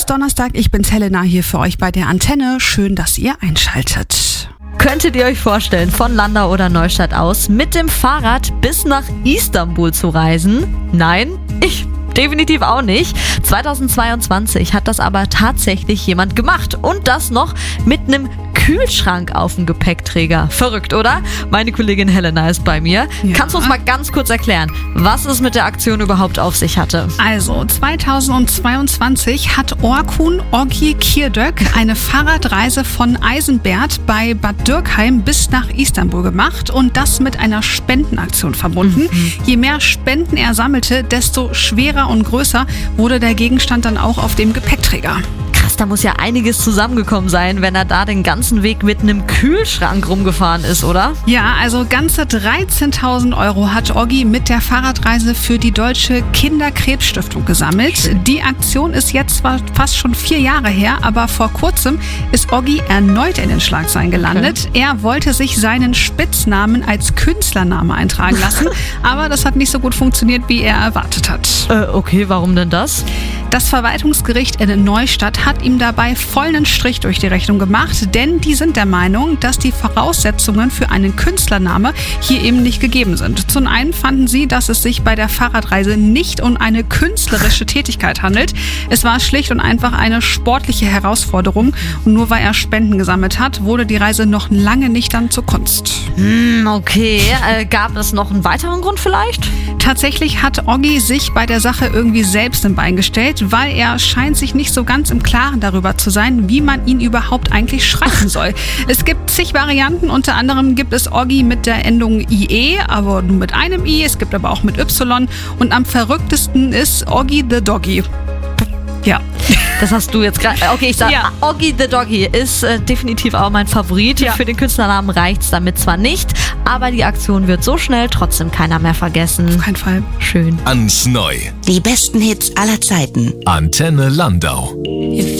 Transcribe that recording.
ist Donnerstag, ich bin's Helena hier für euch bei der Antenne. Schön, dass ihr einschaltet. Könntet ihr euch vorstellen, von Landau oder Neustadt aus mit dem Fahrrad bis nach Istanbul zu reisen? Nein, ich definitiv auch nicht. 2022 hat das aber tatsächlich jemand gemacht und das noch mit einem Kühlschrank auf dem Gepäckträger. Verrückt, oder? Meine Kollegin Helena ist bei mir. Ja. Kannst du uns mal ganz kurz erklären, was es mit der Aktion überhaupt auf sich hatte? Also 2022 hat Orkun Oggi Kirdök eine Fahrradreise von Eisenbert bei Bad Dürkheim bis nach Istanbul gemacht und das mit einer Spendenaktion verbunden. Je mehr Spenden er sammelte, desto schwerer und größer wurde der Gegenstand dann auch auf dem Gepäckträger. Krass, da muss ja einiges zusammengekommen sein, wenn er da den ganzen Weg mit einem Kühlschrank rumgefahren ist, oder? Ja, also ganze 13.000 Euro hat Oggi mit der Fahrradreise für die Deutsche Kinderkrebsstiftung gesammelt. Die Aktion ist jetzt zwar fast schon 4 Jahre her, aber vor kurzem ist Oggi erneut in den Schlagzeilen gelandet. Okay. Er wollte sich seinen Spitznamen als Künstlername eintragen lassen, aber das hat nicht so gut funktioniert, wie er erwartet hat. Okay, warum denn das? Das Verwaltungsgericht in Neustadt hat ihm dabei vollen Strich durch die Rechnung gemacht, denn die sind der Meinung, dass die Voraussetzungen für einen Künstlername hier eben nicht gegeben sind. Zum einen fanden sie, dass es sich bei der Fahrradreise nicht um eine künstlerische Tätigkeit handelt. Es war schlicht und einfach eine sportliche Herausforderung und nur weil er Spenden gesammelt hat, wurde die Reise noch lange nicht dann zur Kunst. Okay, gab es noch einen weiteren Grund vielleicht? Tatsächlich hat Oggi sich bei der Sache irgendwie selbst im Bein gestellt, weil er scheint sich nicht so ganz im Klaren darüber zu sein, wie man ihn überhaupt eigentlich schreiben soll. Es gibt zig Varianten, unter anderem gibt es Oggi mit der Endung IE, aber nur mit einem I, es gibt aber auch mit Y und am verrücktesten ist Oggi the Doggy. Ja. Das hast du jetzt gerade. Okay, ich sag, Ja. Oggi the Doggy ist definitiv auch mein Favorit. Ja. Für den Künstlernamen reicht's damit zwar nicht, aber die Aktion wird so schnell trotzdem keiner mehr vergessen. Auf keinen Fall. Schön. Ans Neu. Die besten Hits aller Zeiten. Antenne Landau.